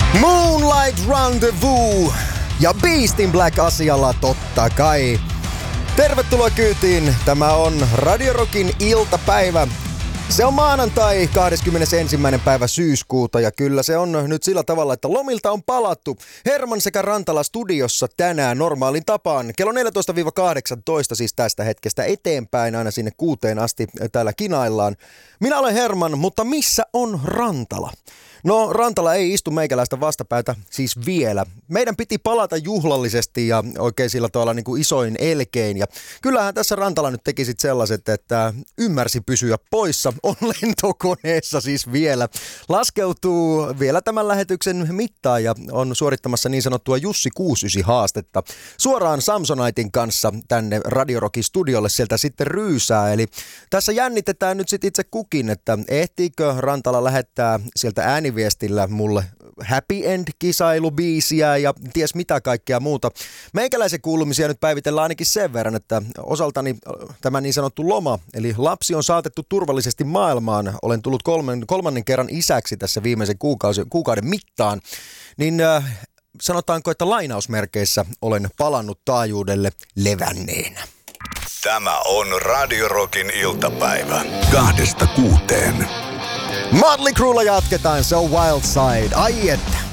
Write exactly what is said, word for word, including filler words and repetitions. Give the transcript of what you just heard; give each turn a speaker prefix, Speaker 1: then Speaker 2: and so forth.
Speaker 1: Moonlight Rendezvous ja Beast in Black asialla totta kai. Tervetuloa kyytiin. Tämä on Radio Rockin iltapäivä. Se on maanantai kahdeskymmenesensimmäinen päivä syyskuuta ja kyllä se on nyt sillä tavalla, että lomilta on palattu. Herman sekä Rantala studiossa tänään normaalin tapaan. Kello neljätoista kahdeksantoista siis tästä hetkestä eteenpäin aina sinne kuuteen asti täällä kinaillaan. Minä olen Herman, mutta missä on Rantala? No, Rantala ei istu meikäläistä vastapäätä siis vielä. Meidän piti palata juhlallisesti ja oikein sillä tavalla niin kuin isoin elkein. Ja kyllähän tässä Rantala nyt teki sit sellaiset, että ymmärsi pysyä poissa. On lentokoneessa siis vielä. Laskeutuu vielä tämän lähetyksen mittaan ja on suorittamassa niin sanottua Jussi kuusikymmentäyhdeksän-haastetta. Suoraan Samsonitein kanssa tänne Radio Rockin studiolle sieltä sitten ryysää. Eli tässä jännitetään nyt sit itse kukin, että ehtiikö Rantala lähettää sieltä ääni viestillä mulle Happy End-kisailubiisiä ja ties mitä kaikkea muuta. Meikäläisen kuulumisia nyt päivitellään ainakin sen verran, että osaltani tämä niin sanottu loma, eli lapsi on saatettu turvallisesti maailmaan. Olen tullut kolmen, kolmannen kerran isäksi tässä viimeisen kuukausi, kuukauden mittaan, niin äh, sanotaanko, että lainausmerkeissä olen palannut taajuudelle levänneenä.
Speaker 2: Tämä on Radio Rockin iltapäivä. Kahdesta kuuteen.
Speaker 1: Motley Cruella jatketaan, se on Wild Side. Ai että.